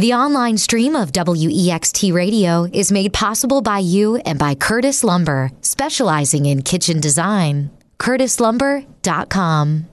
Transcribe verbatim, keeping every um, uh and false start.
The online stream of W E X T Radio is made possible by you and by Curtis Lumber, specializing in kitchen design. curtis lumber dot com.